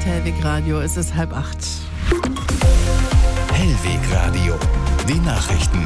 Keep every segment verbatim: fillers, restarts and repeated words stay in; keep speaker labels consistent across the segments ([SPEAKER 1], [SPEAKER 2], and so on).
[SPEAKER 1] Hellwig Radio. Es ist halb acht.
[SPEAKER 2] Hellwig Radio. Die Nachrichten.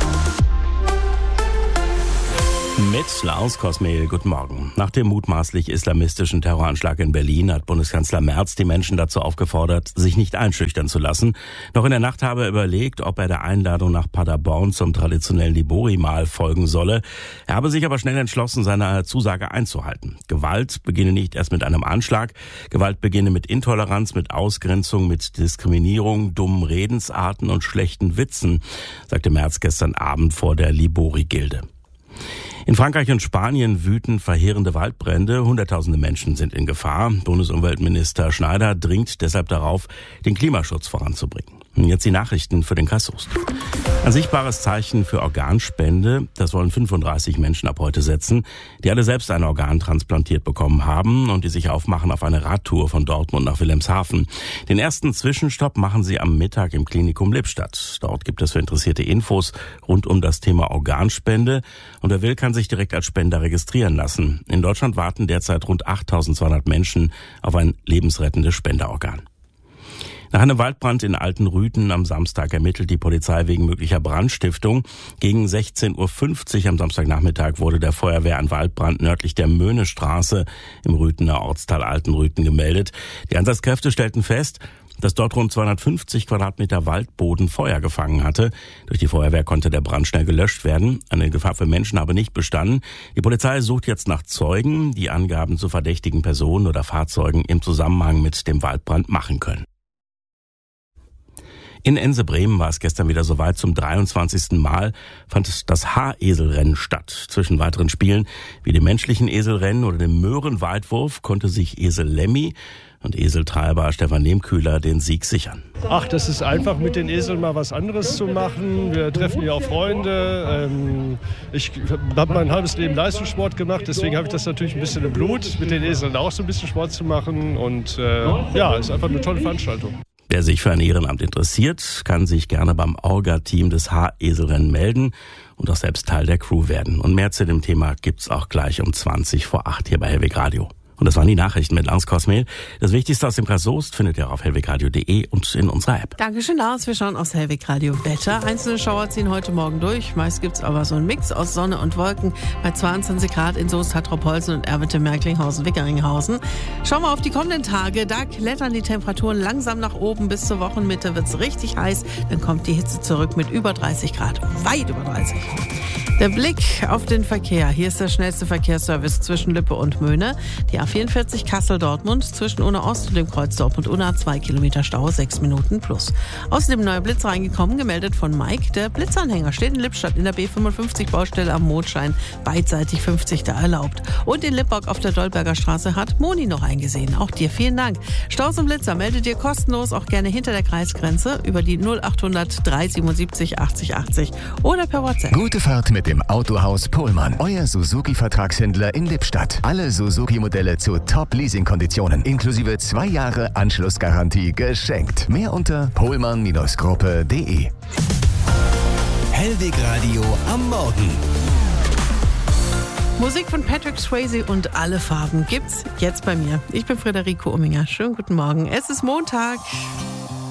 [SPEAKER 3] Mit Lars Kosmehl, guten Morgen. Nach dem mutmaßlich islamistischen Terroranschlag in Berlin hat Bundeskanzler Merz die Menschen dazu aufgefordert, sich nicht einschüchtern zu lassen. Noch in der Nacht habe er überlegt, ob er der Einladung nach Paderborn zum traditionellen Libori-Mahl folgen solle. Er habe sich aber schnell entschlossen, seine Zusage einzuhalten. Gewalt beginne nicht erst mit einem Anschlag. Gewalt beginne mit Intoleranz, mit Ausgrenzung, mit Diskriminierung, dummen Redensarten und schlechten Witzen, sagte Merz gestern Abend vor der Libori-Gilde. In Frankreich und Spanien wüten verheerende Waldbrände. Hunderttausende Menschen sind in Gefahr. Bundesumweltminister Schneider dringt deshalb darauf, den Klimaschutz voranzubringen. Und jetzt die Nachrichten für den Kreis Soest. Ein sichtbares Zeichen für Organspende, das wollen fünfunddreißig Menschen ab heute setzen, die alle selbst ein Organ transplantiert bekommen haben und die sich aufmachen auf eine Radtour von Dortmund nach Wilhelmshaven. Den ersten Zwischenstopp machen sie am Mittag im Klinikum Lippstadt. Dort gibt es für Interessierte Infos rund um das Thema Organspende und wer will, kann sich direkt als Spender registrieren lassen. In Deutschland warten derzeit rund achttausendzweihundert Menschen auf ein lebensrettendes Spenderorgan. Nach einem Waldbrand in Altenrüthen am Samstag ermittelt die Polizei wegen möglicher Brandstiftung. Gegen sechzehn Uhr fünfzig am Samstagnachmittag wurde der Feuerwehr ein Waldbrand nördlich der Möhnestraße im Rüthener Ortsteil Altenrüthen gemeldet. Die Einsatzkräfte stellten fest, dass dort rund zweihundertfünfzig Quadratmeter Waldboden Feuer gefangen hatte. Durch die Feuerwehr konnte der Brand schnell gelöscht werden. Eine Gefahr für Menschen habe nicht bestanden. Die Polizei sucht jetzt nach Zeugen, die Angaben zu verdächtigen Personen oder Fahrzeugen im Zusammenhang mit dem Waldbrand machen können. In Ense-Bremen war es gestern wieder soweit. Zum dreiundzwanzigsten Mal fand das Haareselrennen statt. Zwischen weiteren Spielen wie dem menschlichen Eselrennen oder dem Möhrenweitwurf konnte sich Esel Lemmy und Eseltreiber Stefan Lehmkühler den Sieg sichern.
[SPEAKER 4] Ach, das ist einfach, mit den Eseln mal was anderes zu machen. Wir treffen ja auch Freunde. Ich habe mein halbes Leben Leistungssport gemacht, deswegen habe ich das natürlich ein bisschen im Blut, mit den Eseln auch so ein bisschen Sport zu machen. Und äh, ja, es ist einfach eine tolle Veranstaltung.
[SPEAKER 3] Wer sich für ein Ehrenamt interessiert, kann sich gerne beim Orga-Team des Haareselrennen melden und auch selbst Teil der Crew werden. Und mehr zu dem Thema gibt's auch gleich um zwanzig vor acht hier bei Hellwig Radio. Und das waren die Nachrichten mit Lars Kosmehl. Das Wichtigste aus dem Kreis Soest findet ihr auf hellwigradio punkt de und in unserer App.
[SPEAKER 1] Dankeschön, Lars. Wir schauen aufs Hellwig Radio Wetter. Einzelne Schauer ziehen heute Morgen durch. Meist gibt's aber so einen Mix aus Sonne und Wolken. Bei zweiundzwanzig Grad in Soest, Hatropolzen und Erwitte, Merklinghausen, Wickeringhausen. Schauen wir auf die kommenden Tage. Da klettern die Temperaturen langsam nach oben. Bis zur Wochenmitte wird's richtig heiß. Dann kommt die Hitze zurück mit über dreißig Grad. Weit über dreißig. Der Blick auf den Verkehr. Hier ist der schnellste Verkehrsservice zwischen Lippe und Möhne. Die A vierundvierzig Kassel-Dortmund zwischen Unna Ost und dem Kreuz Dortmund Unna zwei Kilometer Stau, sechs Minuten plus. Außerdem neuer Blitz reingekommen, gemeldet von Mike. Der Blitzanhänger steht in Lippstadt in der B fünfundfünfzig Baustelle am Mondschein, beidseitig fünfzig da erlaubt. Und in Lippbock auf der Dolberger Straße hat Moni noch eingesehen. Auch dir vielen Dank. Staus und Blitzer meldet dir kostenlos, auch gerne hinter der Kreisgrenze über die null achthundert drei siebenundsiebzig achtzig achtzig oder per WhatsApp.
[SPEAKER 2] Gute Fahrt mit dem Autohaus Pohlmann, euer Suzuki-Vertragshändler in Lippstadt. Alle Suzuki-Modelle zu Top-Leasing-Konditionen, inklusive zwei Jahre Anschlussgarantie geschenkt. Mehr unter pohlmann Gruppe punkt de. Hellwig Radio am Morgen.
[SPEAKER 1] Musik von Patrick Swayze und alle Farben gibt's jetzt bei mir. Ich bin Friederike Umminger. Schönen guten Morgen. Es ist Montag.